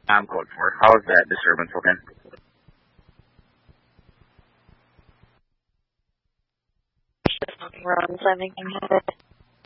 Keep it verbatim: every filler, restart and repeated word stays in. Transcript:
I'm code four. How is that disturbance okay? Runs, I'm making it.